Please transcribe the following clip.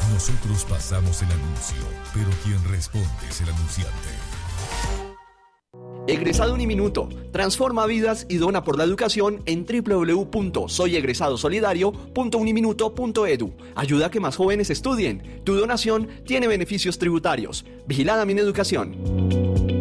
Nosotros pasamos el anuncio, pero quien responde es el anunciante. Egresado Uniminuto. Transforma vidas y dona por la educación en www.soyegresadosolidario.uniminuto.edu. Ayuda a que más jóvenes estudien. Tu donación tiene beneficios tributarios. Vigilada Mineducación.